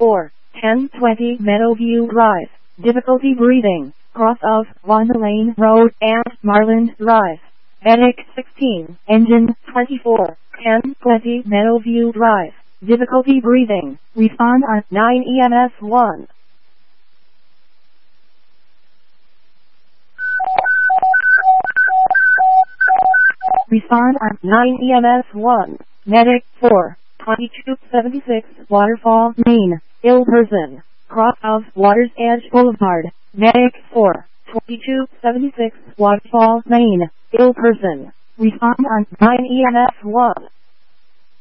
4, 1020 Meadowview Drive. Difficulty breathing, cross of Wanda Lane Road and Marland Drive. Medic 16, engine 24, 1020 Meadowview Drive. Difficulty breathing, respond on 9 EMS 1. Respond on 9 EMS 1. Medic 4, 2276 Waterfall, Maine. Ill person, cross of Water's Edge Boulevard. Medic 4, 2276 Waterfall, Maine. Ill person. Respond on 9 EMS 1.